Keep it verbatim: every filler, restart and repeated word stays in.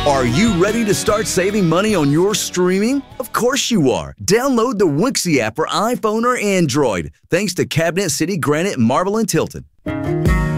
Are you ready to start saving money on your streaming? Of course you are. Download the Wixie app for iPhone or Android. Thanks to Cabinet City, Granite, Marble, and Tilton.